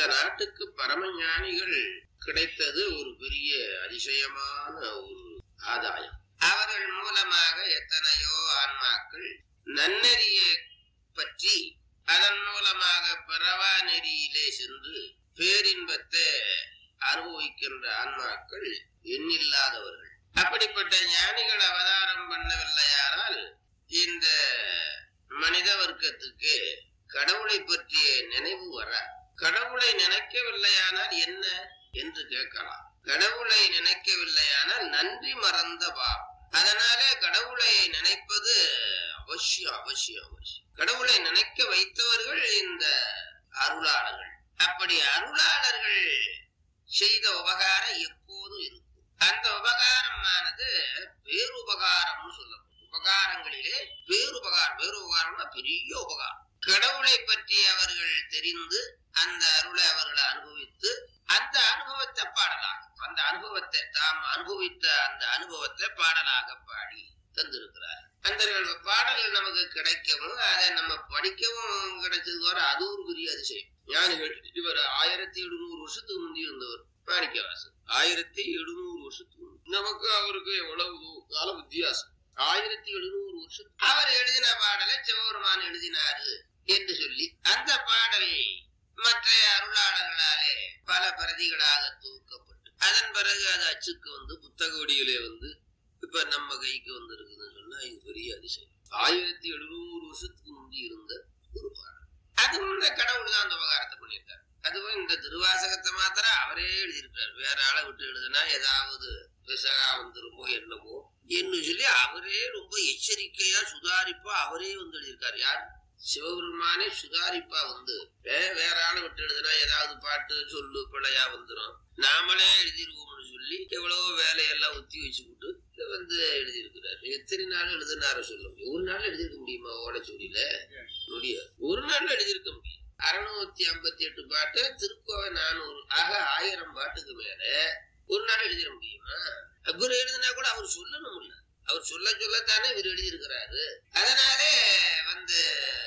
நாட்டுக்கு பரமஞானிகள் கிடைத்தது ஒரு பெரிய அதிசயமான ஒரு ஆதாயம். அவர்கள் மூலமாக எத்தனையோ ஆன்மாக்கள் நன்னெறியை பற்றி அதன் மூலமாக பிறவா நெறியிலே சென்று பேரின்பத்தை அனுபவிக்கின்ற ஆன்மாக்கள் எண்ணில்லாதவர்கள். அப்படிப்பட்ட ஞானிகள் அவதாரம் பண்ணவில்லையானால் இந்த மனித வர்க்கத்துக்கு கடவுளை பற்றிய நினைவு வர. கடவுளை நினைக்கவில்லையானால் என்ன என்று கேட்கலாம். கடவுளை நினைக்கவில்லையானால் நன்றி மறந்த பாவம். அதனாலே கடவுளை நினைப்பது அவசியம் அவசியம் அவசியம். கடவுளை நினைக்க வைத்தவர்கள் இந்த அருளாளர்கள். அப்படி அருளாளர்கள் செய்த உபகாரம் எப்போதும் இருக்கும். அந்த உபகாரமானது பேருபகாரம்னு சொல்லப்படும். உபகாரங்களிலே பேருபகாரம். பேருபகாரம்னா பெரிய உபகாரம். கடவுளை பற்றி அவர்கள் தெரிந்து அந்த அருளை அவர்களை அனுபவித்து அந்த அனுபவத்தை பாடலாக, அந்த அனுபவத்தை தாம் அனுபவித்த அந்த அனுபவத்தை பாடலாக பாடி தந்திருக்கிறார். அந்த பாடல்கள் நமக்கு கிடைக்கவும் அதை நம்ம படிக்கவும் கிடைச்சது வர அது ஒரு பெரிய அதிசயம். ஞானிகள் இவர் 1700 வருஷத்துக்கு முந்தி இருந்தவர் மாணிக்கவாசகர். 1700 வருஷத்துக்கு நமக்கு அவருக்கு எவ்வளவு கால வித்தியாசம். 1700 வருஷம் அவர் எழுதின பாடலை சிவபெருமான் எழுதினாரு என்று சொல்லி அந்த பாடல் மற்ற அருளாளர்களாலே பல பிரதிகளாக தூக்கப்பட்டு அதன் பிறகு அது அச்சுக்கு வந்து புத்தக வடிவிலே வந்து இப்ப நம்ம கைக்கு வந்து இருக்குதுன்னு சொன்னா இது பெரிய அதிசயம். 1700 வருஷத்துக்கு முந்தி இருந்த ஒரு பாடல். அதுவும் இந்த கடவுள் தான் அந்த உபகாரத்தை பண்ணியிருக்காரு. அதுவும் இந்த திருவாசகத்தை மாத்திரம் அவரே எழுதியிருக்காரு. வேற ஆளை விட்டு எழுதுனா ஏதாவது விசகா வந்துருமோ என்னமோ என்று சொல்லி அவரே ரொம்ப எச்சரிக்கையா சுதாரிப்பா அவரே வந்து எழுதியிருக்காரு. யார்? சிவபெருமானே சுதாரிப்பா வந்து வேற ஆளை விட்டு எழுதுனா ஏதாவது பாட்டு சொல்லு பிழையா வந்துடும், நாமளே எழுதிருவோம்னு சொல்லி எவ்வளவோ வேலையெல்லாம் ஒத்தி வச்சுக்கிட்டு வந்து எழுதியிருக்கிறாரு. எத்தனை நாள் எழுதினார சொல்ல முடியும்? ஒரு நாள் எழுதியிருக்க முடியுமா? ஓலைச்சூரியில முடியாது. ஒரு நாள் எழுதியிருக்க முடியும். 658 பாட்டு, திருக்கோவை 400, ஆக 1000 பாட்டுக்கு மேல ஒரு நாள் எழுதிட முடியுமா? இவர் எழுதினா கூட அவர் சொல்லணும் இல்ல, அவர் சொல்லத்தானே இவர் எழுதியிருக்கிறாரு. அதனாலே வந்து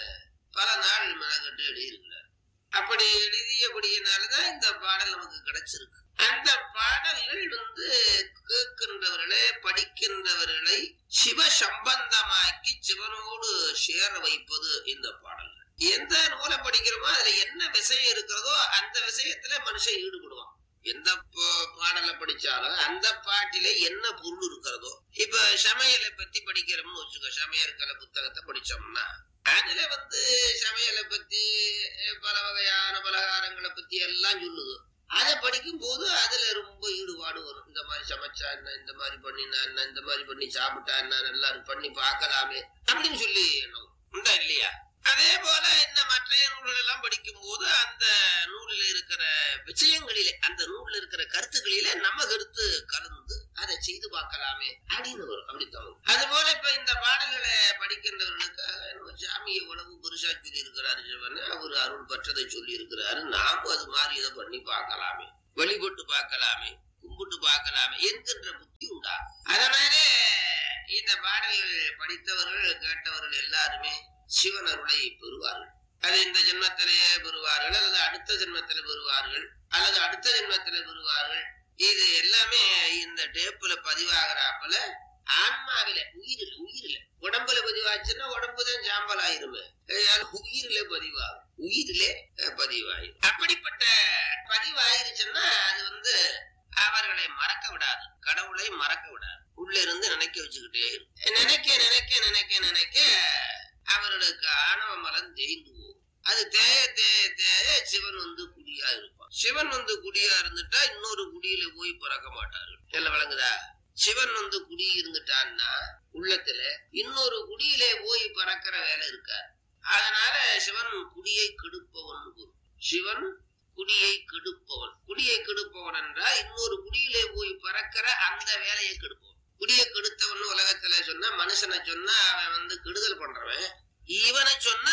பல நாள் மெனக்கட்டு எழுதியிருக்கிறார். அப்படி எழுதியபடியினாலதான் இந்த பாடல் நமக்கு கிடைச்சிருக்கு. அந்த பாடல்கள் வந்து கேட்கின்றவர்களை படிக்கின்றவர்களை சிவ சம்பந்தமாக்கி சிவனோடு சேர வைப்பது இந்த பாடல்கள். எந்த நூலை படிக்கிறோமோ அதுல என்ன விஷயம் இருக்கிறதோ அந்த விஷயத்துல மனுஷன் ஈடுபடுவான். எந்த பாடலை படிச்சாலும் அந்த பாட்டிலே என்ன பொருள் இருக்கிறதோ, இப்ப சமையலை பத்தி படிக்கிறோம்னு வச்சுக்கோ, சமையற்கலை புத்தகத்தை படிச்சோம்னா அதுல வந்து சமையலை பத்தி பல வகையான பலகாரங்களை பத்தி எல்லாம் சொல்லுது. அதை படிக்கும் போது அதுல ரொம்ப ஈடுபாடு வரும். இந்த மாதிரி சமைச்சா என்ன, இந்த மாதிரி பண்ணினா என்ன, இந்த மாதிரி பண்ணி சாப்பிட்டா என்ன, எல்லாரும் பண்ணி பார்க்கலாமே அப்படின்னு சொல்லி எண்ணம் உண்டா இல்லையா? அதே போல இந்த மற்ற நூல்கள் எல்லாம் படிக்கும் போது அந்த நூலில் இருக்கிற விஷயங்களிலே, அந்த நூல்ல இருக்கிற கருத்துக்களிலே நம்ம கருத்து கலந்து அதை செய்து பார்க்கலாமே அப்படின்னு வரும். அப்படித்தான். அது போல இப்ப இந்த பாடல்களை படிக்கின்றவர்களுக்காக சாமி எவ்வளவு பெருசா சொல்லி இருக்கிறாரு சிவன், அவரு அருள் பெற்றதை சொல்லி இருக்கிறாரு, நாமும் அது மாதிரி இதை பண்ணி பார்க்கலாமே, வழிபட்டு பார்க்கலாமே, கும்பிட்டு பார்க்கலாமே என்கின்ற புத்தி உண்டா. அதனாலே இந்த பாடல்கள் படித்தவர்கள் கேட்டவர்கள் எல்லாருமே சிவன் அருளை பெறுவார்கள். அது இந்த ஜென்மத்திலேயே பெறுவார்கள், அல்லது அடுத்த ஜென்மத்தில பெறுவார்கள், அல்லது அடுத்த ஜென்மத்தில பெறுவார்கள். இது எல்லாமே இந்த டேப்புல பதிவாகிறாப்புல ஆன்மாவில, உயிரில உடம்புல பதிவாச்சுன்னா உடம்புதான் சாம்பல் ஆயிருமே, உயிரிலே பதிவாகும், உயிரிலே பதிவாயிரும். அப்படிப்பட்ட பதிவாயிருச்சுன்னா அது வந்து அவர்களை மறக்க விடாது, கடவுளை மறக்க விடாது, உள்ள இருந்து நினைக்க வச்சுக்கிட்டே இருக்கும். நினைக்க நினைக்க நினைக்க நினைக்க அவர்களுக்கு ஆணவ மலம் தேய்ந்து போகும். அது தேய தேய தேய சிவன் வந்து குடியா இருப்பான். சிவன் வந்து குடியா இருந்துட்டா இன்னொரு குடியில போய் பிறக்க மாட்டார்கள். எல்லாம் விளங்குதா? சிவன் வந்து குடி இருந்துட்டான்னா உள்ளத்துல இன்னொரு குடியிலே போய் பறக்கிற வேலை இருக்காது. அதனால சிவன் குடியை கெடுப்பவன். சிவன் குடியை கெடுப்பவன். குடியை கெடுப்பவன் என்றால் இன்னொரு குடியிலே போய் பறக்கிற அந்த வேலையை கெடுப்பவன். குடியை கெடுத்தவன் உலகத்துல சொன்னா, மனுஷனை சொன்னா அவன் வந்து கெடுதல் பண்றவன், இவனை சொன்னா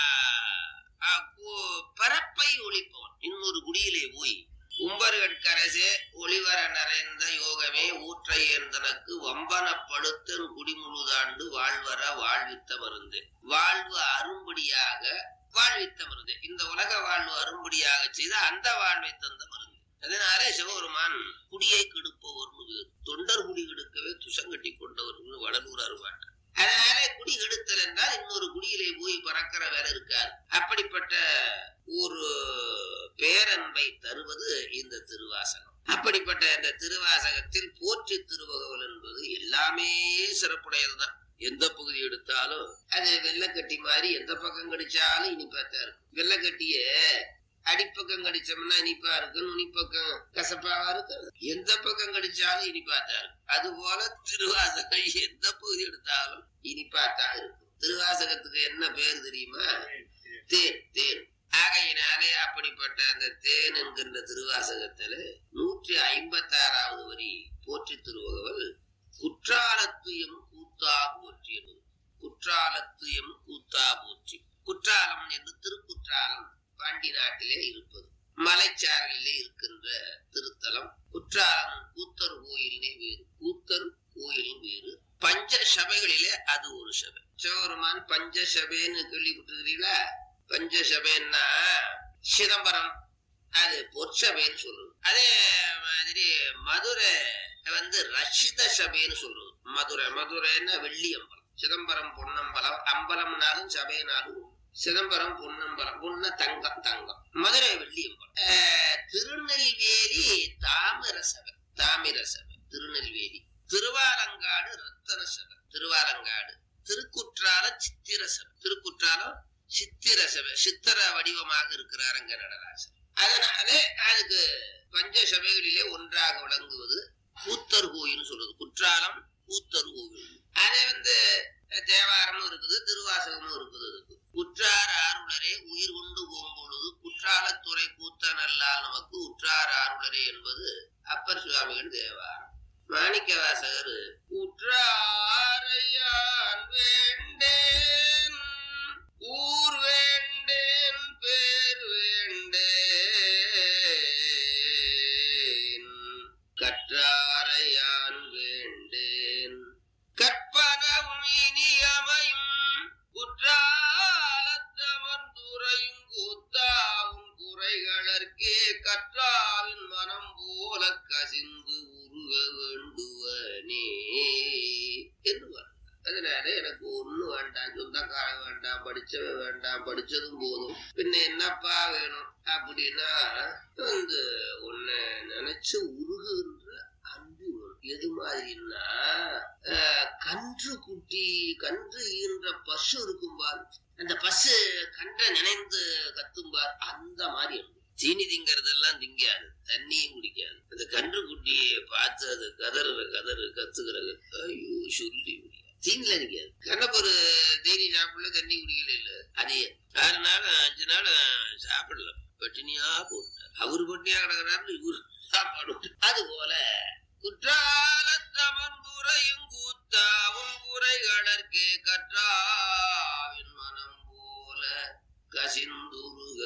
பரப்பை ஒழிப்பவன். இன்னொரு குடியிலே போய் உம்பர்கட்கரசே ஒளிவர நிறைந்த யோகமே ஊற்றை ஏந்தனக்கு வம்பனப்படுத்தன் குடிமுழுதாண்டு வாழ்வர வாழ்வித்த மருந்து. வாழ்வு அரும்படியாக வாழ்வித்த மருந்து. இந்த உலக வாழ்வு அரும்படியாக செய்த அந்த வாழ்வை தந்த மருந்து. அதனாலே சிவபெருமான் குடியை கெடுப்பவர், தொண்டர் குடி கெடுக்கவே துசங்கட்டி கொண்டவர் வடலூர் அருவாட்டார். அதனால குடி கெடுத்தல் என்றால் இன்னொரு குடியிலே போய் பறக்கிற வேலை இருக்காது. அப்படிப்பட்ட ஒரு பேரன்பை தருவது இந்த திருவாசகம். அப்படிப்பட்ட இந்த திருவாசகத்தில் போற்றி திருவகவல் என்பது எல்லாமே சிறப்புடையதுதான். எந்த பகுதி எடுத்தாலும் அது வெள்ளக்கட்டி மாதிரி எந்த பக்கம் கடிச்சாலும் இனிப்பாத்தான் இருக்கும். வெள்ளக்கட்டிய அடிப்பக்கம் கடிச்சோம்னா இனிப்பா இருக்கு, நுனிப்பக்கம் கசப்பாவா இருக்கு. எந்த பக்கம் கடிச்சாலும் இனிப்பாத்தான் இருக்கும். அது போல திருவாசகம் எந்த பகுதி எடுத்தாலும் இனிப்பாத்தான் இருக்கும். திருவாசகத்துக்கு என்ன பேர் தெரியுமா? தேன். தேன். ஆகையினாலே அப்படிப்பட்ட அந்த தேன் என்கின்ற திருவாசகத்துல 156வது வரி போற்றி திருவகவல் குற்றாலத்துயம் கூத்தா போற்றியது. குற்றாலத்துயம் கூத்தா போற்றி. குற்றாலம் என்று திருக்குற்றாலம் பாண்டி நாட்டிலே இருப்பது, மலைச்சாரலிலே இருக்கின்ற திருத்தலம். குற்றாலம் கூத்தர் கோயிலினே வேறு. கூத்தர் கோயிலின் வேறு. பஞ்ச சபைகளிலே அது ஒரு சபை. சிவபெருமான் பஞ்ச சபைன்னு கேள்விப்பட்டிருக்கிறீங்களா? பஞ்ச சபைன்னா சிதம்பரம், அது பொற்சபைன்னு சொல்றது. அதே மாதிரி மதுரை ரஷித சபைன்னு சொல்றது. மதுரைன்னா வெள்ளியம்பலம். சிதம்பரம் பொன்னம்பலம். அம்பலம்னாலும் சபைனாலும் சிதம்பரம் பொன்னம்பலம். பொன்ன தங்கம், தங்கம். மதுரை வெள்ளியம்பலம். திருநெல்வேலி தாமிர சபை. தாமிர சபை திருநெல்வேலி. திருவாலங்காடு ரத்தன சபை. திருவாலங்காடு. திருக்குற்றால சித்திர சபை. திருக்குற்றாலம் சித்திர சபை. சித்திர வடிவமாக இருக்கிறார் அங்க நடராசர். அதனாலே அதுக்கு பஞ்ச சபைகளிலே ஒன்றாக விளங்குவது கூத்தர் கோயில் சொல்றது. குற்றாலம் கூத்தர் கோவில். அதே தேவாரமும் இருக்குது, திருவாசகமும் இருக்குது. குற்றார் ஆருளரே உயிர் கொண்டு போகும்பொழுது குற்றாலத்துறை கூத்தன் அல்லால் நமக்கு உற்றார் ஆருளரே என்பது அப்பர் சுவாமிகள் தேவாரம். மாணிக்க வாசகர் உற்றாரையான் வேண்டேன் ஊர் வேண்டேன் பேர் வேண்டேன் கற்றாரையான் வேண்டேன் கற்பனவும் இனியமையும் குற்றாலத்தமர்ந்துரையும் கூத்தாவும் குறைகளற்கே கற்றாவின் மனம் போல கசிந்து உருக வேண்டுவனே என்று. அதனால எனக்கு ஒண்ணு வேண்டாம், சொந்தக்காரன் வேண்டாம், படிச்சவன் வேண்டாம், படிச்சதும் போதும், பின்ன என்னப்பா வேணும் அப்படின்னா உன்னை நினைச்சு உருகுகின்ற அன்பு. எது மாதிரின்னா கன்று குட்டி, கன்று ஈன்ற பசு இருக்கும்பார். அந்த பசு கன்றை நினைந்து கத்தும்பார். அந்த மாதிரி இருக்கும். தீனி திங்கிறதெல்லாம் திங்காது, தண்ணியும் குடிக்காது. அந்த கன்று குட்டியை பார்த்து அது கதறு கத்துக்கிறது. ஐயோ சொல்லி முடியாது. தீனில நிக்காது. கண்ணப்பொரு தீனி சாப்பிடல, தண்ணி குடிக்கல. இல்ல அது 6 நாள் 5 நாள் சாப்பிடல, பட்டினியா போட்டார். அவரு பட்டினியா கிடக்கிறாரு, இவரு சாப்பாடு. அது போல குற்றாலத்தமர்ந்துரையும் கூத்தாவும் குறைகளற்கே கற்றாவின் மனம் போல கசிந்துருக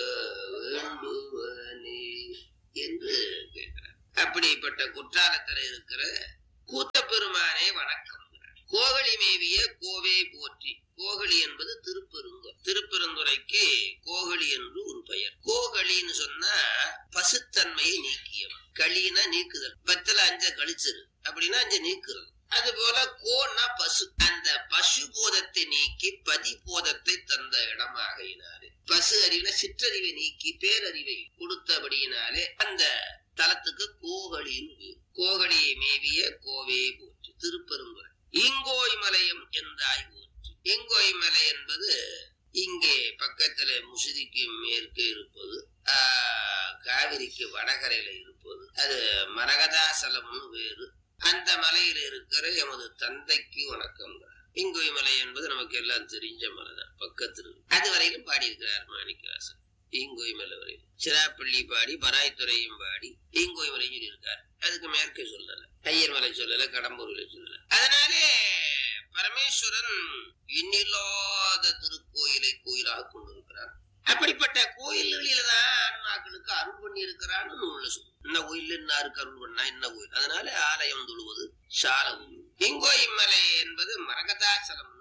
வேண்டுவனே என்று கேட்கிறார். அப்படிப்பட்ட குற்றாலத்துல இருக்கிற கூத்த பெருமானே வணக்கம். கோகலி மேவிய கோவே போற்றி. கோகலி என்பது திருப்பெருந்துறைக்கு கோகலி என்று ஒரு பெயர். கோகலின்னு சொன்னா பசுத்தன்மையை நீக்கியவன். களினா நீக்குதல். 10ல 5 கழிச்சிரு அப்படின்னா 5 நீக்குறது. அது போல கோன்னா பசு. அந்த பசு போதத்தை நீக்கி பதிபோதத்தை தந்த இடமாகையினாலே, பசு அறிவின சிற்றறிவை நீக்கி பேரறிவை கொடுத்தபடியினாலே அந்த தலத்துக்கு கோகலின்னு. கோகலி மேவிய கோவே போற்றி. திருப்பெருந்துறை. இங்கோய் மலையம் என்றாய் போற்றி. இங்கோய் மலை என்பது இங்கே பக்கத்துல முசிறிக்கு மேற்கே இருப்பது, காவிரிக்கு வடகரையில இருப்பது. அது மரகதாசலம்னு வேறு. அந்த மலையில இருக்கிற எமது தந்தைக்கு வணக்கம். இங்கோய் மலை என்பது நமக்கு எல்லாம் தெரிஞ்ச மலைதான், பக்கத்தில். அது வரையிலும் பாடியிருக்கிறார் மாணிக்கவாசகர். ஈங்கோய் மலை வரையில் சிராப்பள்ளி பாடி, பராய்த்துறையும் பாடி ஈங்கோய் மலையும் சொல்லியிருக்காரு. அதுக்கு மேற்கே சொல்லல, ஐயர் மலை சொல்லல, கடம்பூர்ல சொல்லல. அதனாலே பரமேஸ்வரன் எண்ணில்லாத திருக்கோயிலை கோயிலாக கொண்டிருக்கிறார். அப்படிப்பட்ட கோயில்களில்தான் ஆன்மாக்களுக்கு அருள் பண்ணி இருக்கிறான்னு நூல்ல சொல்லு. இந்த கோயில் இன்னாருக்கு அருள் பண்ணா என்ன கோயில். அதனால ஆலயம் தொழுவது சாலவும். இங்கோய் மலை என்பது மரகதாசலம்.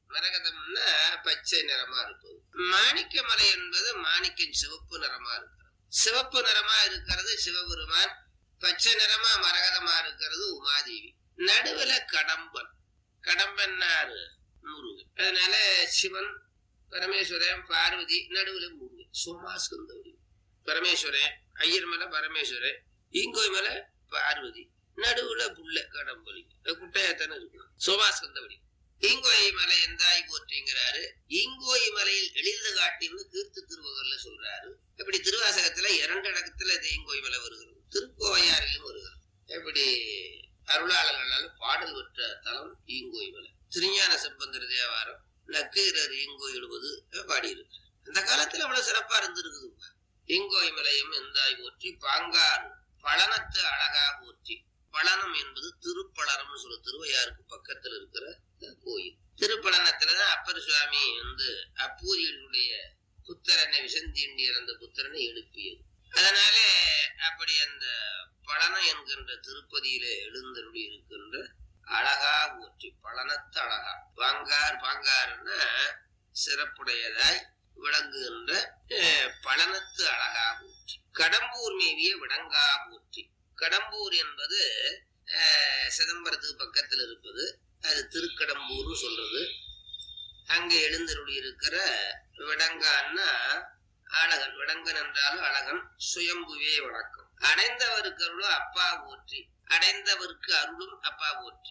மரகதம்னா பச்சை நிறமா இருப்பது. மாணிக்கமலை என்பது மாணிக்கம் சிவப்பு நிறமா இருக்கிறது. சிவப்பு நிறமா இருக்கிறது சிவபெருமான், பச்சை நிறமா மரகதமா இருக்கிறது உமாதேவி. நடுவுல கடம்பன், கடம்பன்னாரு முருகன். அதனால சிவன், பரமேஸ்வரன், பார்வதி, நடுவுல முருகன். சோமாஸ்கந்தவரி பரமேஸ்வரன், ஐயர் மலை பரமேஸ்வரன், ஈங்கோய் மலை பார்வதி, நடுவுல புள்ள கடம்பலி குட்டையாத்தானே இருக்கும். சோமாஸ்கந்தவரி ஈங்கோய் மலை எந்தாய் போற்றிங்கிறாரு. ஈங்கோய் மலையில் எழில்ந்து காட்டின்னு கீர்த்து திருவகர்ல சொல்றாரு. இப்படி திருவாசகத்துல 2 இடத்துல ஈங்கோய் மலை வருகிறது, திருக்கோவையாரிலும் வருகிறது. இப்படி அருளாளர்களால் பாடல் பெற்ற தலம் ஈங்கோய் மலை. திருஞான சம்பந்தர் தேவாரம் நக்கீரர் ஈங்கோய் எழுவது பாடியிருக்கு. அந்த காலத்துல அவ்வளவு சிறப்பா இருந்திருக்குது. ஈங்கோய் மலையும் எந்தாய் போற்றி பாங்கார் பழனத்து அழகா போற்றி. பழனம் என்பது திருப்பழனம்னு சொல்ல, திருவையாருக்கு பக்கத்துல இருக்கிற கோயில். திருப்பழனத்துலதான் அப்பர் சுவாமி அப்பூதியுடைய புத்திரனை விசந்தீண்டி இறந்த புத்திரனை எழுப்பியது. அதனால அப்படி அந்த பழனம் என்கின்ற திருப்பதியில எழுந்தருளி இருக்கின்ற அழகா போற்றி, பழனத்து அழகா. பாங்கார், பாங்காருன்னா சிறப்புடையதாய் விளங்குகின்ற பழனத்து அழகா போற்றி. கடம்பூர் மேவிய விடங்கா போற்றி. கடம்பூர் என்பது சிதம்பரத்துக்கு பக்கத்தில் இருப்பது, அது திருக்கடம்பூர்னு சொல்றது. அங்க எழுந்தருளி இருக்கிற விடங்கான்னா அழகன். விடங்கன் என்றாலும் அழகன். சுயம்புவே வணக்கம். அடைந்தவருக்கு அருளும் அப்பா போற்றி. அடைந்தவருக்கு அருளும் அப்பா போற்றி.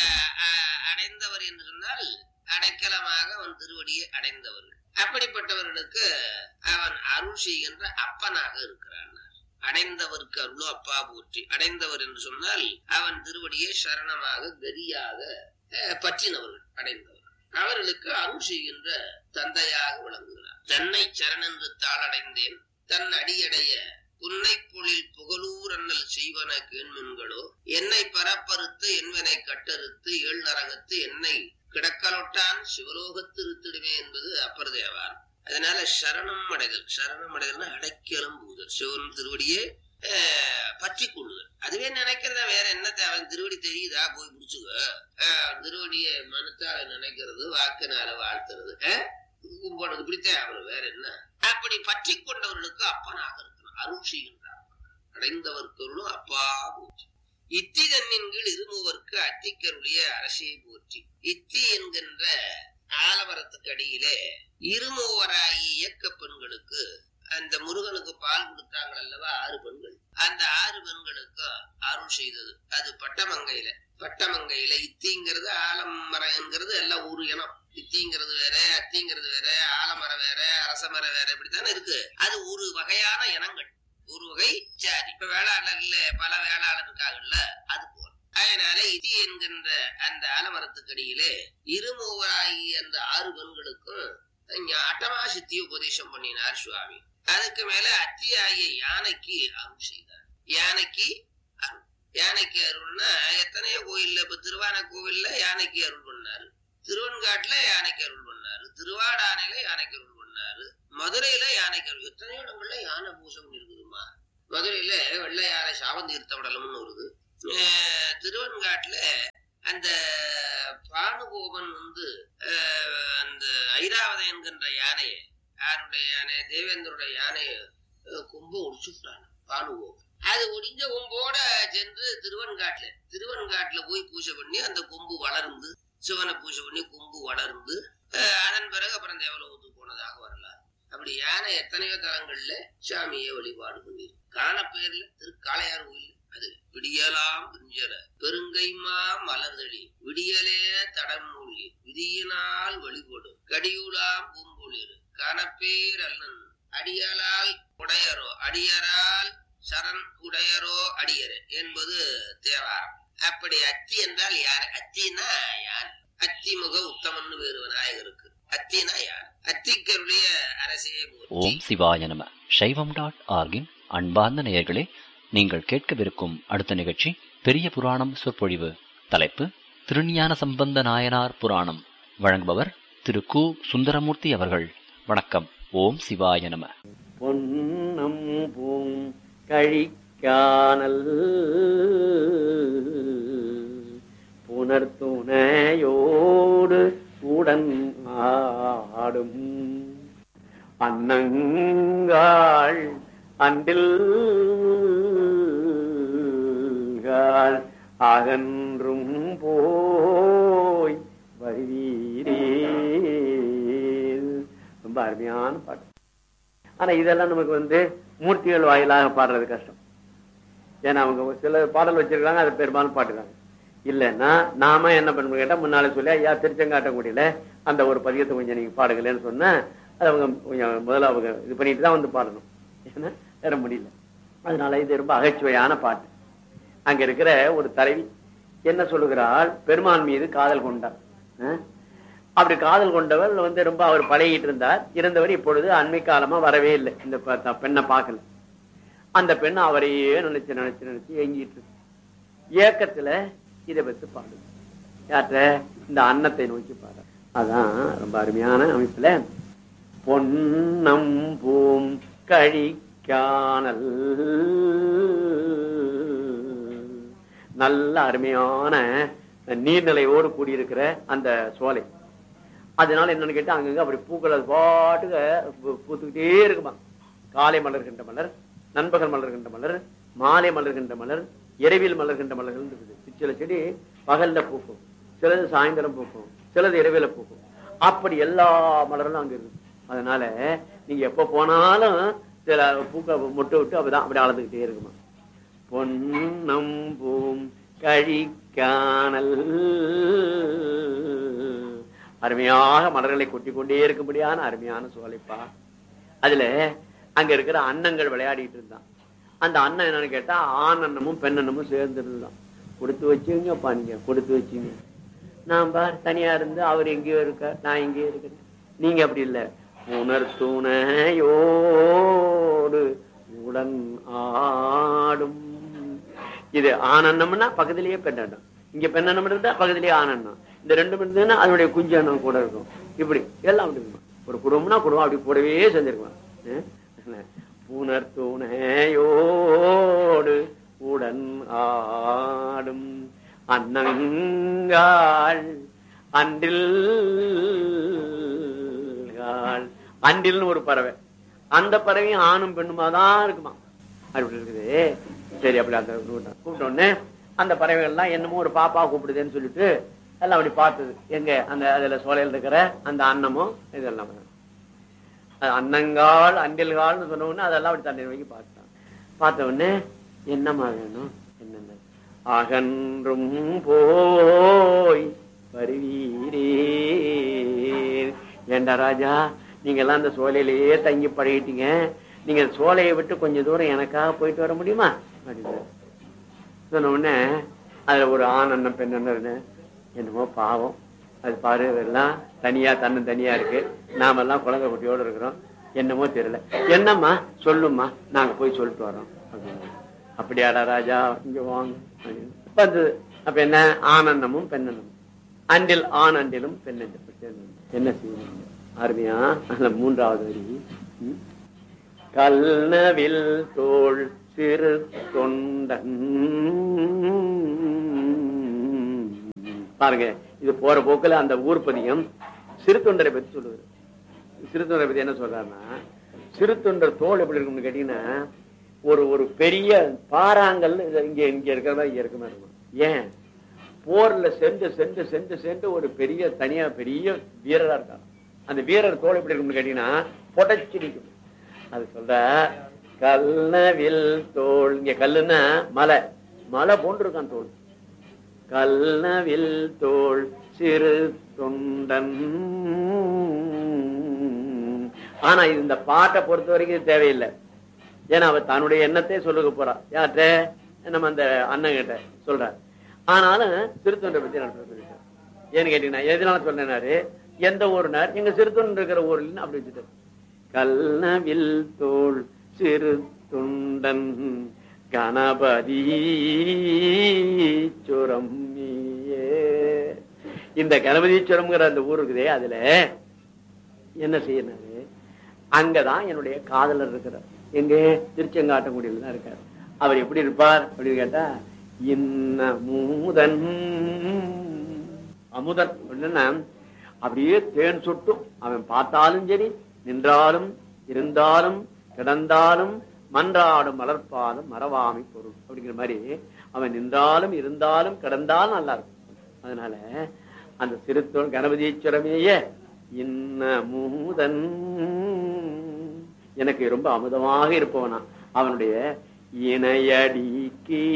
அடைந்தவர் என்று சொன்னால் அடைக்கலமாக அவன் திருவடியை அடைந்தவர்கள். அப்படிப்பட்டவர்களுக்கு அவன் அருள் செய்கின்ற அப்பனாக இருக்கிறான். அடைந்தவருக்கு அருளும் அப்பா போற்றி. அடைந்தவர் என்று சொன்னால் அவன் திருவடியை சரணமாக கதியாக பற்றினவர்கள் அடைந்தவர். அவர்களுக்கு அருள் செய்கின்ற தந்தையாக விளங்குகிறார். தன்னை சரணென்று தாளடைந்தேன் தன் அடியடைய உன்னை பொழில் புகழூர் அண்ணல் செய்வன கேண்மின்களோ. என்னை பரப்பறுத்து என்வனை கட்டறுத்து 7 நரகத்து என்னை கிடக்கலொட்டான் சிவலோகத்து இருத்திடுமே என்பது அப்பர் தேவாரம். அதனால சரணம் அடைதல், சரணம் அடைதல்னா அடைக்கலம் புகுதல், சிவன் திருவடியே பற்றி கொள்ளுதல். அதுவே நினைக்கிறதா, வேற என்ன தேவை? திருவடி தெரியுதா, போய் பிடிச்சுக்க. திருவடிய மனத்தால நினைக்கிறது, வாக்குனால வாழ்த்துறது, கும்பிடுறது, இப்படித்தான் அவரு, வேற என்ன? அப்படி பற்றி கொண்டவர்களுக்கு அப்பனாக இருக்கணும், அருள் செய்கின்றார். அடைந்தவர்களும் அப்பா போற்றி. இத்தி தன்னின் கீழ் இருமுவர்க்கு அத்திக்கருளிய அரசே போற்றி. இத்தி என்கின்ற ஆலமரத்துக்கு அடியிலே இருமூவராகி இயக்க பெண்களுக்கு அந்த முருகனுக்கு பால் கொடுத்தாங்க அல்லவா 6 பெண்கள். அந்த 6 பெண்களுக்கு அருள் செய்தது. அது பட்டமங்கையில. பட்டமங்கையில இத்திங்கிறது ஆலமரம் என்கிறது எல்லாம் ஒரு இனம். இத்திங்கிறது வேற, அத்திங்கிறது வேற, ஆலமரம் வேற, அரசமரம் வேற, இப்படித்தானே இருக்கு. அது ஒரு வகையான இனங்கள், ஒரு வகை ஜாதி. இப்ப வேளாளர்ல பல வேளாளர் இருக்காங்கல்ல, அது போல. அதனால இதி என்கின்ற அந்த ஆலமரத்துக்கடியிலே இருமூவராகி அந்த 6 பெண்களுக்கும் அட்டமா சித்தி உபதேசம் பண்ணினார் சுவாமி. அதுக்கு மேல அத்தியாகிய யானைக்கு அருள் செய்தார். யானைக்கு அருள். யானைக்கு அருள்னா எத்தனையோ கோயில்ல, இப்ப திருவான கோவில்ல யானைக்கு அருள் பண்ணாரு, திருவன்காட்டுல யானைக்கு அருள் பண்ணாரு, திருவாடானையில யானைக்கு அருள் பண்ணாரு, மதுரையில யானைக்கு அருள். எத்தனையோ இடங்கள்ல யானை பூசம் இருக்குதுமா. மதுரையில வெள்ளை யானை சாவந்தீர்த்தமடலம்னு வருது. திருவன்காட்டுல அந்த பானுகோபன் அந்த ஐராவதம் என்கின்ற யானையை, யாருடைய யானை? தேவேந்திரோட யானையை கொம்பு ஒடிச்சுட்டான் பானுகோபன். அது ஒடிஞ்ச கொம்போட சென்று திருவன்காட்டுல போய் பூஜை பண்ணி அந்த கொம்பு வளர்ந்து, சிவனை பூஜை பண்ணி கொம்பு வளர்ந்து, அதன் பிறகு அப்புறம் தேவலோகத்துக்கு போனதாக வரலாறு. அப்படி யானை எத்தனையோ தலங்கள்ல சாமியை வழிபாடு பண்ணி காணப்பேர்ல திருக்காளையார் கோயில். அது விடியலாம் பிஞ்சல பெருங்கைமா மலர்தளி விடியலே தடம் மூழ்கி விதியினால் வழிபடும் கடியுலாம் பூம்பொழிறு காணப்பேர் அல்லன் அடியலால் உடையரோ அடியரால் சரண் உடையரோ அடியரே என்பது தேவாரம். அப்படி அத்தி என்றால் யார்? அத்தினா யார்? அத்திமுக உத்தமன்னு வேறு விநாயகருக்கு. அத்தினா யார்? அத்திக்கருடைய அரசே. ஓம் சிவாய நம. சைவம்.org அன்பார்ந்த நேயர்களே, நீங்கள் கேட்கவிருக்கும் அடுத்த நிகழ்ச்சி பெரிய புராணம் சொற்பொழிவு. தலைப்பு திருஞான சம்பந்த நாயனார் புராணம். வழங்குபவர் திரு கு. சுந்தரமூர்த்தி அவர்கள். வணக்கம். ஓம் சிவாய நம. பொன்னம் பூம் கழிக்கானல் புனர்துணையோடு உடன் ஆடும் அன்னங்காள் அன்றில் அகன்றும் போய் வருவீரே. ரொம்ப அருமையான பாட்டு. ஆனா இதெல்லாம் நமக்கு மூர்த்திகள் வாயிலாக பாடுறது கஷ்டம். ஏன்னா அவங்க சில பாடல் வச்சிருக்காங்க, அதை பெரும்பாலும் பாடுறாங்க. இல்லைன்னா நாம என்ன பண்ண கேட்டா முன்னாலே சொல்லி ஐயா திருச்செங்காட்டங்குடியில அந்த ஒரு பதியத்தை கொஞ்சம் நீங்க பாடுங்களேன்னு சொன்னா அது அவங்க கொஞ்சம் முதல்ல அவங்க இது பண்ணிட்டு தான் பாடணும். ஏன்னா வேற முடியல. அதனால இது ரொம்ப அகைச்சுவையான பாட்டு. அங்க இருக்கிற ஒரு தலைவி என்ன சொல்லுகிறாள், பெருமான் மீது காதல் கொண்டார். அப்படி காதல் கொண்டவர் ரொம்ப அவர் பழகிட்டு இருந்தார். இருந்தவர் இப்பொழுது அண்மை காலமா வரவே இல்லை, இந்த பெண்ணை பார்க்கல. அந்த பெண் அவரையே நினைச்சு நினைச்சு நினைச்சு ஏங்கிட்டு இருக்கு. ஏக்கத்துல இதை வச்சு பாடு. யாற்ற இந்த அன்னத்தை நோக்கி பாடு. அதான் ரொம்ப அருமையான அமைப்புல பொன்னம் பூம் கழிக்கானல் நல்ல அருமையான நீர்நிலையோடு கூடியிருக்கிற அந்த சோலை. அதனால என்னன்னு கேட்டா அங்கங்க அப்படி பூக்கள் அது பாட்டுக்க பூத்துக்கிட்டே இருக்குமா. காலை மலர்கின்ற மலர், நண்பகல் மலர்கின்ற மலர், மாலை மலர்கின்ற மலர், இரவில் மலர்கின்ற மலர்கள் இருக்குது. சில செடி பகல்ல பூக்கும், சிலது சாயந்தரம் பூக்கும், சிலது இரவில பூக்கும். அப்படி எல்லா மலர்களும் அங்க இருக்கு. அதனால நீங்க எப்ப போனாலும் சில பூக்க மொட்டை விட்டு அப்பதான் அப்படி அளந்துகிட்டே இருக்குமா. பொன்னம் பூம் கழிக்கானல் அருமையாக மலர்களை கொட்டி கொண்டே இருக்கும்படியான அருமையான சோலைப்பா. அதுல அங்க இருக்கிற அன்னங்கள் விளையாடிட்டு இருந்தான். அந்த அண்ணன் என்னன்னு கேட்டா ஆண் அன்னமும் பெண் அன்னமும் சேர்ந்து இருந்தான். கொடுத்து வச்சுங்கப்பா, நீங்க கொடுத்து வச்சுங்க. நான் பார் தனியா இருந்து அவர் எங்கேயோ இருக்க, நான் எங்கேயோ இருக்கிறேன். நீங்க அப்படி இல்லை, உணர்த்துணையோடு உடன் ஆடும். இது ஆனந்தம்னா பக்கத்திலேயே பெண்ணம், இங்க பெண்ணம் இருந்தா பக்கத்திலேயே ஆனந்தம். இந்த ரெண்டு இருந்ததுன்னா அதனுடைய குஞ்சு அண்ணம் கூட இருக்கும். இப்படி எல்லாம் அப்படி இருக்குமா. ஒரு குடும்பம்னா குடும்பம் அப்படி கூடவே செஞ்சிருக்கலாம். புணர்த்துணையோடு உடன் ஆடும் அன்னங்காள் அன்றில். அன்றில்னு ஒரு பறவை, அந்த பறவையும் ஆணும் பெண்ணுமாதான் இருக்குமா. அப்படி இருக்குது. சரி, அப்படி அந்த கூப்பிட்டோன்னு அந்த பறவைகள்லாம் என்னமோ ஒரு பாப்பா கூப்பிடுதுன்னு சொல்லிட்டு எல்லாம் அப்படி பார்த்தது. எங்க அந்த அதுல சோலையில் இருக்கிற அந்த அன்னமும் இதெல்லாம் அன்னங்கால் அண்டில்கால்னு சொன்ன உடனே அதெல்லாம் அப்படி தண்ணீர் வைக்க பார்த்தான். பார்த்த உடனே என்னமா வேணும், என்னென்ன அகன்றும் போய் வருவீரே. ஏண்டா ராஜா, நீங்க எல்லாம் அந்த சோலையிலேயே தங்கி பழகிட்டீங்க, நீங்க சோலையை விட்டு கொஞ்சம் தூரம் எனக்காக போயிட்டு வர முடியுமா அப்படின்னு சொன்ன உடனே அதுல ஒரு ஆண் அண்ணன் பெண் அண்ணன் என்னமோ பாவம், அது பாரு எல்லாம் தனியா தன்னு தனியா இருக்கு, நாமெல்லாம் குழந்தை குட்டியோடு இருக்கிறோம், என்னமோ தெரியல, என்னம்மா சொல்லுமா, நாங்க போய் சொல்லிட்டு வரோம் அப்படின்னு. அப்படியாடா ராஜா, இங்க வாங்க அப்படின்னு வந்தது. அப்ப என்ன, ஆனந்தமும் பெண்ணனும், அண்டில் ஆண் அண்டிலும் பெண் என்ன செய்யணும். அருமையா அந்த மூன்றாவது வரி, கல்னவில் தோள் சிறு தொண்டன். பாருங்க, இது போற போக்குல அந்த ஊர் பதியம் சிறு தொண்டரை பத்தி சொல்லுவாரு. சிறு தொண்டரை பத்தி என்ன சொல்றாருன்னா, சிறு தொண்டர் தோல் எப்படி இருக்கும்னு கேட்டீங்கன்னா, ஒரு பெரிய பாறாங்கல் இங்க இங்க இருக்கிறதா இங்க இருக்குமா இருக்கும். ஏன், போர்ல சென்று சென்று சென்று சென்று ஒரு பெரிய தனியா பெரிய வீரரா இருக்காங்க. அந்த வீரர் தோல் எப்படி இருக்கும்னு கேட்டீங்கன்னா பொட்டச்சி நிற்கும். அது சொல்ற கல்னவில் தோல், இங்க கல்லுன்னா மலை, மலை போன்று இருக்கான் தோல். கல்னவில் தோல் சிறு தொண்டன். ஆனா இந்த பாட்டை பொறுத்த வரைக்கும் இது தேவையில்லை. ஏன்னா அவர் தன்னுடைய எண்ணத்தை சொல்லுக போறா. யார்கிட்ட, நம்ம அந்த அண்ணன் கிட்ட சொல்ற. ஆனாலும் சிறுத்தொண்டை பத்தி நான் சொல்லிட்டேன். ஏன்னு கேட்டீங்கன்னா, எதனால சொன்னாரு, எந்த ஊர்னார், எங்க சிறுத்தொண்டு இருக்கிற ஊர்ல அப்படி வச்சுட்டு, கல்னவில் தோல் சிறு தொண்டன் கணபதி சுரம். இந்த கணபதீஸ்வரம்ங்கிற அந்த ஊர் இருக்குதே, அதுல என்ன செய்யறாரு, அங்கதான் என்னுடைய காதலர் இருக்கிறார். எங்க, திருச்செங்காட்டங்குடியில தான் இருக்காரு. அவர் எப்படி இருப்பார் அப்படின்னு கேட்டா, இன்னமுதன், அமுதன் அப்படின்னா அப்படியே தேன் சொட்டும். அவன் பார்த்தாலும் சரி, நின்றாலும் இருந்தாலும் கிடந்தாலும் மன்றாடும் மலர்ப்பாலும் மறவாமை பொருள் அப்படிங்கிற மாதிரி அவன் நின்றாலும் இருந்தாலும் கிடந்தாலும் நல்லா இருக்கும். அதனால அந்த சிறுத்தோன் கணபதீஸ்வரமேய இன்னமுதன் எனக்கு ரொம்ப அமுதமாக இருப்பவனா அவனுடைய இணையடிக்கு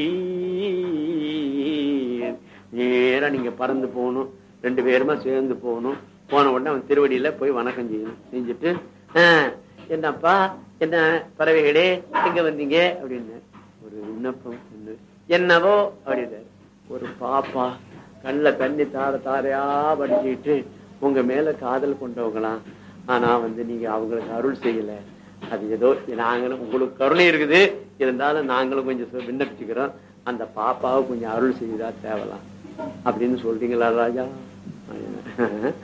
நேரா நீங்க பறந்து போகணும், 2 பேருமா சேர்ந்து போகணும். போன உடனே அவன் திருவடியில போய் வணக்கம் செய்யணும். செஞ்சுட்டு என்னப்பா என்ன பறவைகளே எங்க வந்தீங்க அப்படின்னு ஒரு விண்ணப்பம். என்னவோ அப்படின்னு ஒரு பாப்பா கண்ணுல தண்ணி தாரையா படிச்சுக்கிட்டு உங்க மேல காதல் கொண்டவங்களாம், ஆனா நீங்க அவங்களுக்கு அருள் செய்யல. அது ஏதோ நாங்களும் உங்களுக்கு கருணை இருக்குது, இருந்தாலும் நாங்களும் கொஞ்சம் விண்ணப்பிச்சுக்கிறோம், அந்த பாப்பாவை கொஞ்சம் அருள் செய்தா தேவலாம் அப்படின்னு சொல்றீங்களா ராஜா?